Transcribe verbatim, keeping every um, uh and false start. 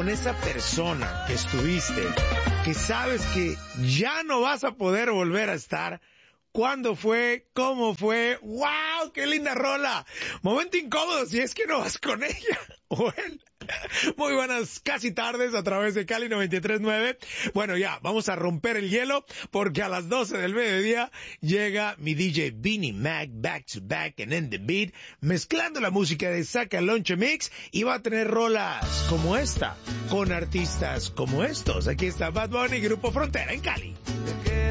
con esa persona que estuviste, que sabes que ya no vas a poder volver a estar. ¿Cuándo fue? ¿Cómo fue? ¡Wow! ¡Qué linda rola! Momento incómodo si es que no vas con ella o él. Muy buenas casi tardes a través de Cali noventa y tres punto nueve. Bueno, ya, vamos a romper el hielo porque a las doce del mediodía llega mi D J Beanie Mac back to back and in the beat, mezclando la música de Saca Lonche Mix, y va a tener rolas como esta, con artistas como estos. Aquí está Bad Bunny, Grupo Frontera en Cali.